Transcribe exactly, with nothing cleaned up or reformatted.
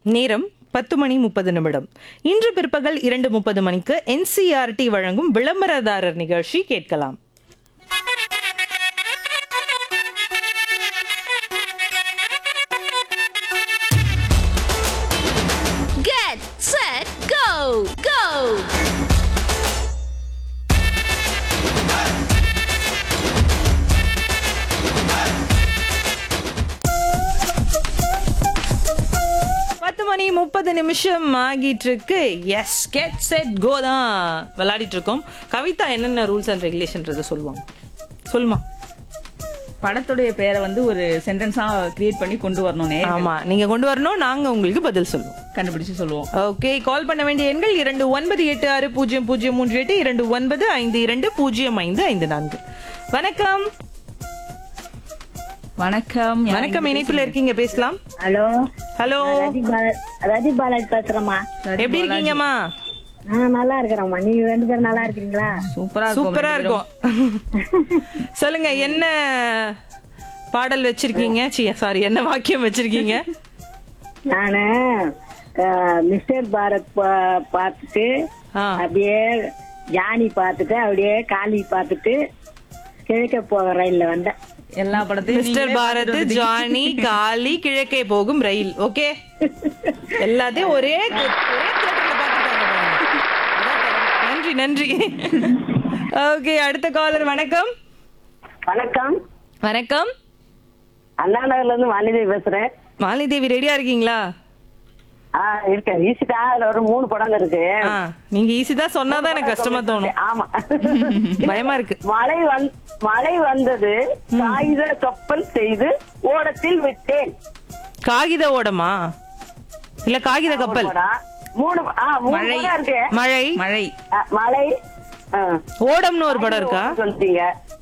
நேரம் பத்து மணி முப்பது நிமிடம். இன்று பிற்பகல் இரண்டு முப்பது மணிக்கு என்சிஆர்டி வழங்கும் விளம்பரதாரர் நிகழ்ச்சி கேட்கலாம். Get set go go பத்து மணி முப்பது நிமிஷம் ஆகிட்டு இருக்கு. எஸ், கெட் செட் கோ தான் விளையாடிட்டு இருக்கோம். கவிதா என்னென்ன ரூல்ஸ் அண்ட் ரெகுலேஷன்ன்றத சொல்லுவாங்க. சொல்லுமா. படத்துடைய பேரை வந்து ஒரு சென்டென்ஸா கிரியேட் பண்ணி கொண்டு வரணும். ஆமா, நீங்க கொண்டு வரணும், நாங்க உங்களுக்கு பதில் சொல்லுவோம். கண்டுபிடிச்சு சொல்லுவோம். ஓகே, கால் பண்ண வேண்டிய எண்கள் இரண்டு ஒன்பது எட்டு ஆறு பூஜ்ஜியம் பூஜ்ஜியம் மூன்று எட்டு இரண்டு ஒன்பது ஐந்து இரண்டு பூஜ்ஜியம் ஐந்து ஐந்து நான்கு. வணக்கம். வணக்கம். வணக்கம், இணைப்புல இருக்கீங்க, பேசலாம். ஹலோ ஹலோ, ரதி பாலாஜி பேசுறேம்மா. எப்படி இருக்கீங்கம்மா? நான் நல்லா இருக்கிறேம்மா. நீங்க ரெண்டு பேரும் நல்லா இருக்கீங்களா? சூப்பரா இருக்கும். சூப்பரா இருக்கும். சொல்லுங்க, என்ன பாடல் வச்சிருக்கீங்க? சாரி, என்ன வாக்கியம் வச்சிருக்கீங்க? நானு அஹ், மிஸ்டர் பாரத் பா- பார்த்துட்டு ஆ. அப்படியே ஜானி பார்த்துட்டு அப்படியே காளி பார்த்துட்டு கிழக்க போக ரயில்ல வந்தேன். எல்லா படத்தையும் மிஸ்டர் நீங்களே பாரத், பார்த்துட்டு வந்துட்டீங்க. ஜானி, காளி, கிழக்கே போகும் ரயில். ஓகே, எல்லாத்தையும் ஒரே ஒரே theatreல பார்த்துட்டாங்க பாருங்க. அதான் தரம். நன்றி நன்றி. ஓகே, அடுத்த காலர். வணக்கம். வணக்கம், வணக்கம் அண்ணா நகர்ல இருந்து வாணிதேவி பேசுறேன். மாலினி தேவி, ரெடியா இருக்கீங்களா? ஆ இருக்கேன். ஈஸிட்டா அதுல ஒரு மூணு படம் இருக்கு. ஆ, நீங்க ஈஸி தான் சொன்னாதான் எனக்கு கஷ்டமா தோணும். ஆமா. பயமா இருக்கு. மழை வந் மழை வந்தது, காகித கப்பல் செய்து ஓடத்தில் விட்டேன். காகித ஓடமா இல்ல காகித கப்பல்? படம். மூணு ஆ மூணு மழை. படம் இருக்கு. மழை, மழை. ஆ, மழை. ஆ. ஓடம்னு ஒரு படம் இருக்கா? சொல்லிட்டீங்க.